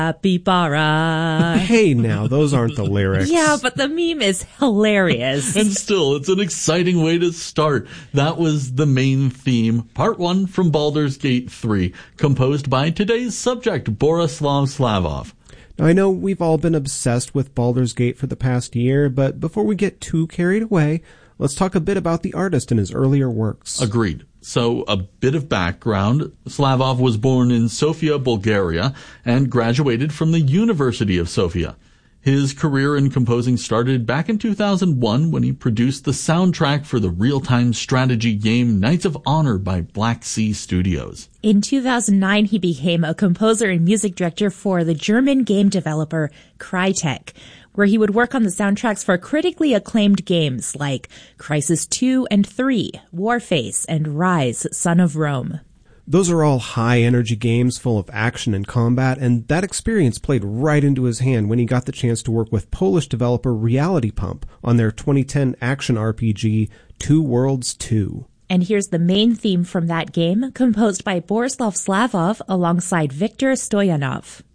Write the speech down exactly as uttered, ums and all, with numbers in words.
Capybara. Hey now, those aren't the lyrics. Yeah, but the meme is hilarious. And still, it's an exciting way to start. That was the main theme, part one from Baldur's Gate three, composed by today's subject, Borislav Slavov. Now, I know we've all been obsessed with Baldur's Gate for the past year, but before we get too carried away, let's talk a bit about the artist and his earlier works. Agreed. So, a bit of background. Slavov was born in Sofia, Bulgaria, and graduated from the University of Sofia. His career in composing started back in two thousand one when he produced the soundtrack for the real-time strategy game Knights of Honor by Black Sea Studios. In two thousand nine, he became a composer and music director for the German game developer Crytek, where he would work on the soundtracks for critically acclaimed games like Crysis two and three, Warface, and Rise, Son of Rome. Those are all high-energy games full of action and combat, and that experience played right into his hand when he got the chance to work with Polish developer Reality Pump on their twenty ten action R P G, Two Worlds two. And here's the main theme from that game, composed by Borislav Slavov alongside Viktor Stoyanov.